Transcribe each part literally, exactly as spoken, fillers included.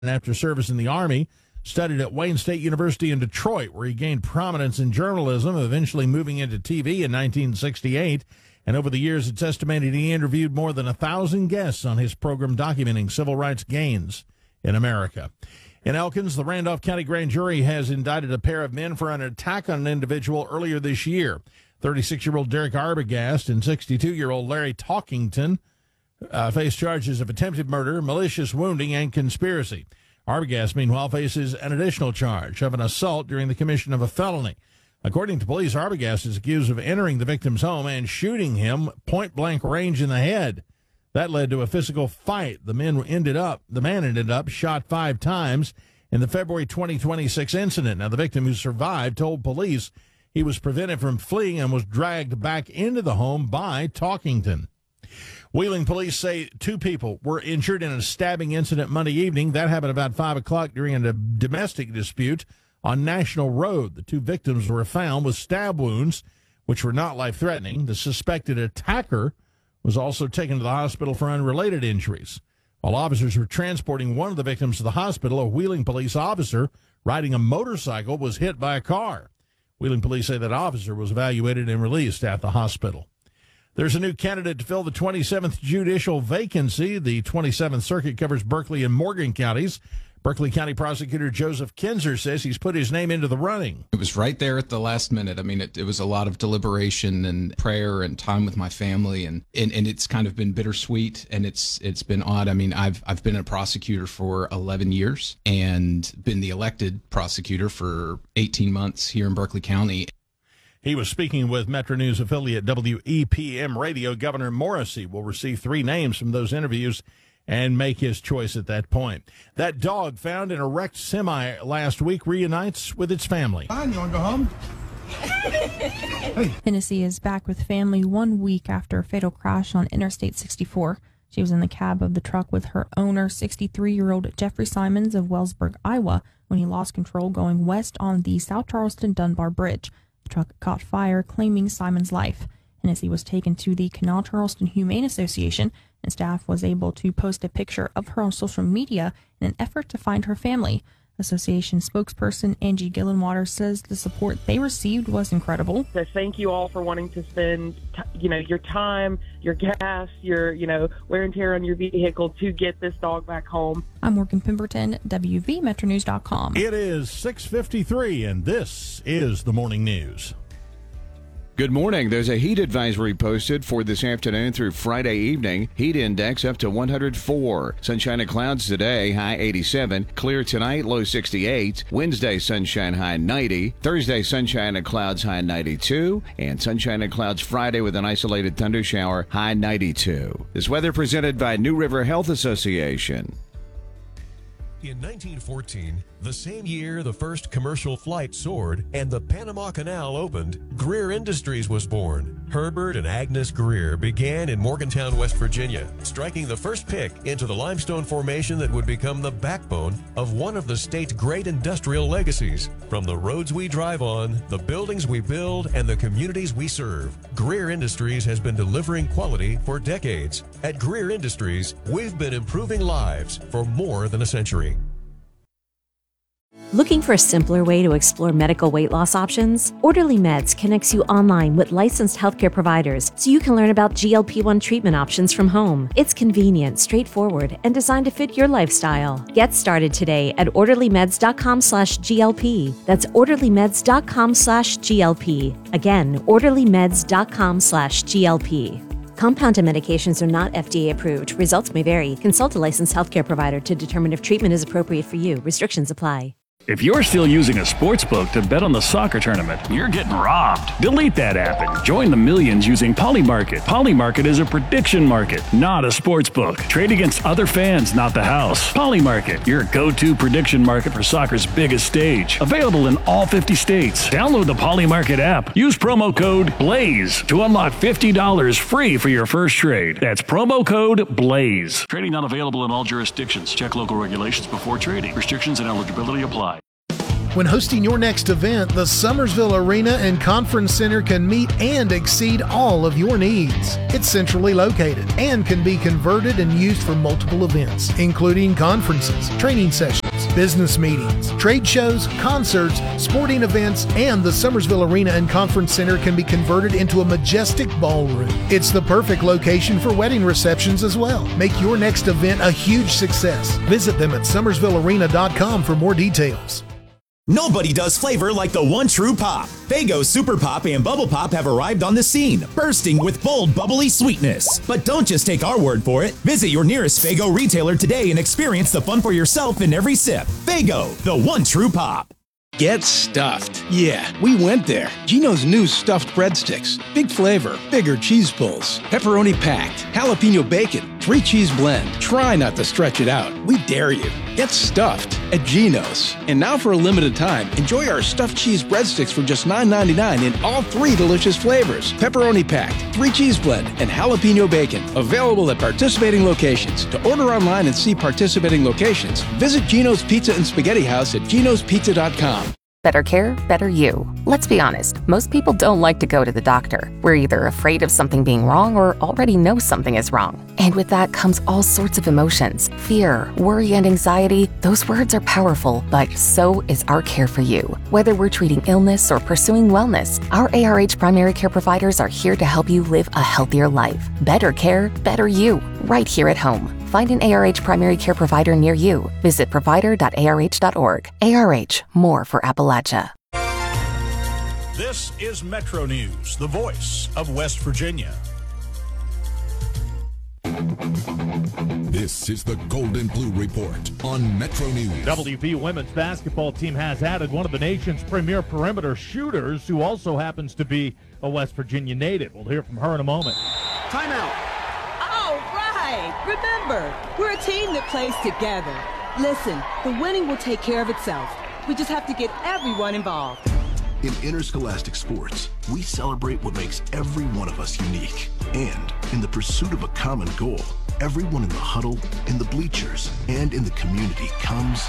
after service in the Army, studied at Wayne State University in Detroit, where he gained prominence in journalism, eventually moving into T V in nineteen sixty-eight. And over the years, it's estimated he interviewed more than a thousand guests on his program documenting civil rights gains in America. In Elkins, the Randolph County Grand Jury has indicted a pair of men for an attack on an individual earlier this year. thirty-six-year-old Derek Arbogast and sixty-two-year-old Larry Talkington uh, face charges of attempted murder, malicious wounding, and conspiracy. Arbogast, meanwhile, faces an additional charge of an assault during the commission of a felony. According to police, Arbogast is accused of entering the victim's home and shooting him point-blank range in the head. That led to a physical fight. The men ended up, the man ended up shot five times in the February twenty twenty-six incident. Now, the victim who survived told police he was prevented from fleeing and was dragged back into the home by Talkington. Wheeling police say two people were injured in a stabbing incident Monday evening. That happened about five o'clock during a domestic dispute on National Road. The two victims were found with stab wounds, which were not life-threatening. The suspected attacker was also taken to the hospital for unrelated injuries. While officers were transporting one of the victims to the hospital, a Wheeling police officer riding a motorcycle was hit by a car. Wheeling police say that officer was evaluated and released at the hospital. There's a new candidate to fill the twenty-seventh judicial vacancy. The twenty-seventh Circuit covers Berkeley and Morgan counties. Berkeley County Prosecutor Joseph Kinzer says he's put his name into the running. It was right there at the last minute. I mean, it, it was a lot of deliberation and prayer and time with my family, and, and, and it's kind of been bittersweet, and it's it's been odd. I mean, I've I've been a prosecutor for eleven years and been the elected prosecutor for eighteen months here in Berkeley County. He was speaking with Metro News affiliate W E P M Radio. Governor Morrissey will receive three names from those interviews and make his choice at that point. That dog found in a wrecked semi last week reunites with its family. Fine, you want to go home? Hey. Tennessee is back with family one week after a fatal crash on Interstate sixty-four. She was in the cab of the truck with her owner, sixty-three-year-old Jeffrey Simons of Wellsburg, Iowa, when he lost control going west on the South Charleston-Dunbar Bridge. The truck caught fire, claiming Simon's life. Hennessy was taken to the Canal Charleston Humane Association, and staff was able to post a picture of her on social media in an effort to find her family. Association spokesperson Angie Gillenwater says the support they received was incredible. So thank you all for wanting to spend, you know, your time, your gas, your, you know, wear and tear on your vehicle to get this dog back home. I'm Morgan Pemberton, W V Metro News dot com. It is six fifty-three, and this is the Morning News. Good morning. There's a heat advisory posted for this afternoon through Friday evening. Heat index up to one hundred four. Sunshine and clouds today, high eighty-seven. Clear tonight, low sixty-eight. Wednesday, sunshine, high ninety. Thursday, sunshine and clouds, high ninety-two. And sunshine and clouds Friday with an isolated thunder shower, high ninety-two. This weather presented by New River Health Association. In nineteen fourteen, the same year the first commercial flight soared and the Panama Canal opened, Greer Industries was born. Herbert and Agnes Greer began in Morgantown, West Virginia, striking the first pick into the limestone formation that would become the backbone of one of the state's great industrial legacies. From the roads we drive on, the buildings we build, and the communities we serve, Greer Industries has been delivering quality for decades. At Greer Industries, we've been improving lives for more than a century. Looking for a simpler way to explore medical weight loss options? Orderly Meds connects you online with licensed healthcare providers so you can learn about G L P one treatment options from home. It's convenient, straightforward, and designed to fit your lifestyle. Get started today at orderlymeds.com slash GLP. That's orderlymeds.com slash GLP. Again, orderlymeds.com slash GLP. Compounded medications are not F D A approved. Results may vary. Consult a licensed healthcare provider to determine if treatment is appropriate for you. Restrictions apply. If you're still using a sports book to bet on the soccer tournament, you're getting robbed. Delete that app and join the millions using Polymarket. Polymarket is a prediction market, not a sports book. Trade against other fans, not the house. Polymarket, your go-to prediction market for soccer's biggest stage. Available in all fifty states. Download the Polymarket app. Use promo code BLAZE to unlock fifty dollars free for your first trade. That's promo code BLAZE. Trading not available in all jurisdictions. Check local regulations before trading. Restrictions and eligibility apply. When hosting your next event, the Summersville Arena and Conference Center can meet and exceed all of your needs. It's centrally located and can be converted and used for multiple events, including conferences, training sessions, business meetings, trade shows, concerts, sporting events, and the Summersville Arena and Conference Center can be converted into a majestic ballroom. It's the perfect location for wedding receptions as well. Make your next event a huge success. Visit them at summersville arena dot com for more details. Nobody does flavor like the one true pop. Faygo Super Pop and Bubble Pop have arrived on the scene, bursting with bold, bubbly sweetness. But don't just take our word for it. Visit your nearest Faygo retailer today and experience the fun for yourself in every sip. Faygo, the one true pop. Get stuffed. Yeah, we went there. Geno's new stuffed breadsticks. Big flavor, bigger cheese pulls, pepperoni packed, jalapeno bacon, three cheese blend. Try not to stretch it out. We dare you. Get stuffed at Geno's. And now for a limited time, enjoy our stuffed cheese breadsticks for just nine ninety-nine in all three delicious flavors. Pepperoni packed, three cheese blend, and jalapeno bacon. Available at participating locations. To order online and see participating locations, visit Geno's Pizza and Spaghetti House at genos pizza dot com. Better care, better you. Let's be honest, most people don't like to go to the doctor. We're either afraid of something being wrong or already know something is wrong. And with that comes all sorts of emotions. Fear, worry, and anxiety. Those words are powerful, but so is our care for you. Whether we're treating illness or pursuing wellness, our A R H primary care providers are here to help you live a healthier life. Better care, better you. Right here at home. Find an A R H primary care provider near you. Visit provider dot A R H dot org. A R H, more for Appalachia. This is Metro News, the voice of West Virginia. This is the Golden Blue Report on Metro News. W V U women's basketball team has added one of the nation's premier perimeter shooters who also happens to be a West Virginia native. We'll hear from her in a moment. Timeout. Remember, we're a team that plays together. Listen, the winning will take care of itself. We just have to get everyone involved. In interscholastic sports, we celebrate what makes every one of us unique. And in the pursuit of a common goal, everyone in the huddle, in the bleachers, and in the community comes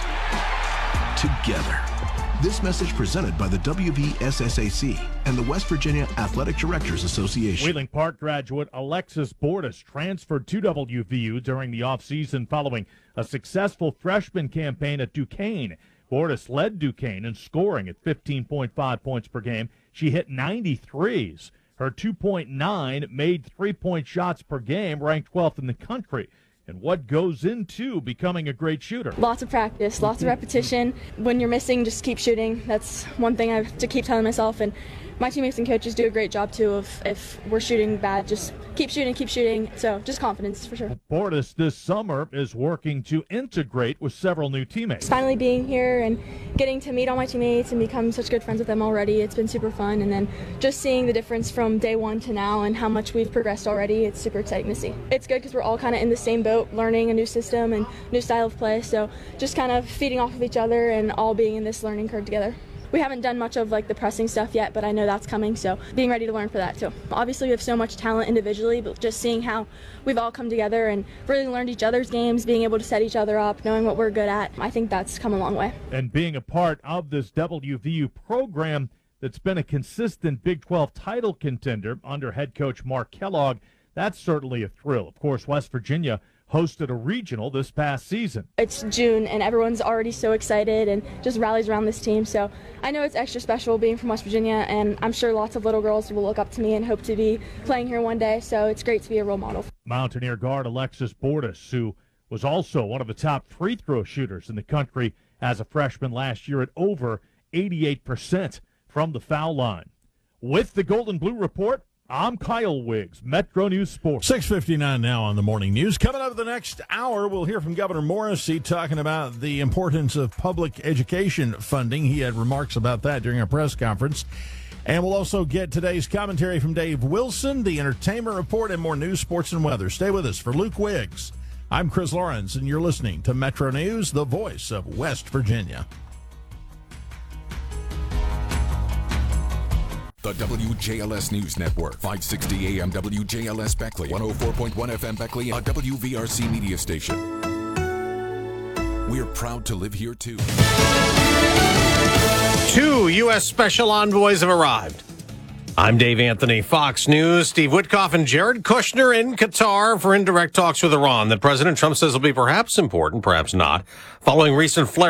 together. This message presented by the W V S S A C and the West Virginia Athletic Directors Association. Wheeling Park graduate Alexis Bordas transferred to W V U during the offseason following a successful freshman campaign at Duquesne. Bordas led Duquesne in scoring at fifteen point five points per game. She hit ninety threes. Her two point nine made three-point shots per game, ranked twelfth in the country. And what goes into becoming a great shooter? Lots of practice, lots of repetition. When you're missing, just keep shooting. That's one thing I have to keep telling myself. And my teammates and coaches do a great job, too, of if we're shooting bad, just keep shooting, keep shooting. So just confidence, for sure. Bordas this summer is working to integrate with several new teammates. Finally being here and getting to meet all my teammates and become such good friends with them already, it's been super fun. And then just seeing the difference from day one to now and how much we've progressed already, it's super exciting to see. It's good because we're all kind of in the same boat, learning a new system and new style of play. So just kind of feeding off of each other and all being in this learning curve together. We haven't done much of like the pressing stuff yet, but I know that's coming, so being ready to learn for that too. Obviously, we have so much talent individually, but just seeing how we've all come together and really learned each other's games, being able to set each other up, knowing what we're good at, I think that's come a long way. And being a part of this W V U program that's been a consistent Big twelve title contender under head coach Mark Kellogg, that's certainly a thrill. Of course, West Virginia hosted a regional this past season. It's June and everyone's already so excited and just rallies around this team. So I know it's extra special being from West Virginia, and I'm sure lots of little girls will look up to me and hope to be playing here one day. So it's great to be a role model. Mountaineer guard Alexis Bordas, who was also one of the top free throw shooters in the country as a freshman last year at over eighty-eight percent from the foul line. With the Golden Blue Report, I'm Kyle Wiggs, Metro News Sports. six fifty-nine now on the morning news. Coming up the next hour, we'll hear from Governor Morrissey talking about the importance of public education funding. He had remarks about that during a press conference. And we'll also get today's commentary from Dave Wilson, the entertainment report, and more news, sports, and weather. Stay with us. For Luke Wiggs, I'm Chris Lawrence, and you're listening to Metro News, the voice of West Virginia. The W J L S News Network, five sixty A M W J L S Beckley, one oh four point one F M Beckley, a W V R C media station. We're proud to live here, too. Two U S special envoys have arrived. I'm Dave Anthony, Fox News. Steve Witkoff and Jared Kushner in Qatar for indirect talks with Iran that President Trump says will be perhaps important, perhaps not, following recent flare